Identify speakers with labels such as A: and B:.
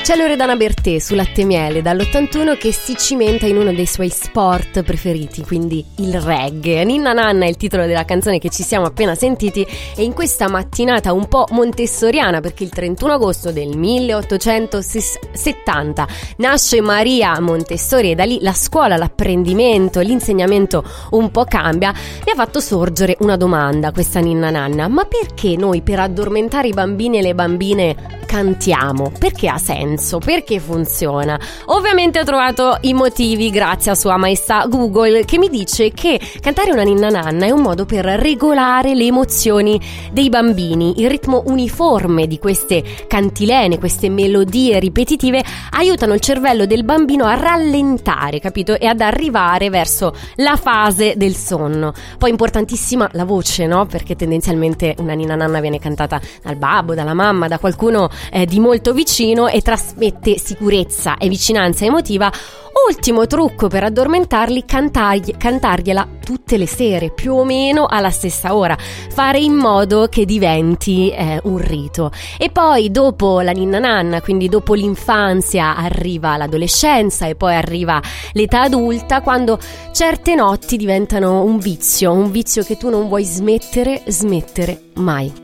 A: C'è Loredana Bertè su Latte e Miele dall'81 che si cimenta in uno dei suoi sport preferiti, quindi il reggae. Ninna Nanna è il titolo della canzone che ci siamo appena sentiti, e in questa mattinata un po' montessoriana, perché il 31 agosto del 1870 nasce Maria Montessori e da lì la scuola, l'apprendimento, l'insegnamento un po' cambia, mi ha fatto sorgere una domanda questa Ninna Nanna: ma perché noi per addormentare i bambini e le bambine cantiamo? Perché ha senso? Perché funziona? Ovviamente ho trovato i motivi grazie a Sua Maestà Google, che mi dice che cantare una Ninna Nanna è un modo per regolare le emozioni dei bambini. Il ritmo uniforme di queste cantilene, queste melodie ripetitive aiutano il cervello del bambino a rallentare, capito? E ad arrivare verso la fase del sonno. Poi importantissima la voce, no? Perché tendenzialmente una Ninna Nanna viene cantata dal babbo, dalla mamma, da qualcuno di molto vicino, e trasmette sicurezza e vicinanza emotiva. Ultimo trucco per addormentarli: cantargliela tutte le sere, più o meno alla stessa ora, fare in modo che diventi un rito. E poi dopo la Ninna Nanna, quindi dopo l'infanzia, arriva l'adolescenza e poi arriva l'età adulta, quando certe notti diventano un vizio che tu non vuoi smettere mai.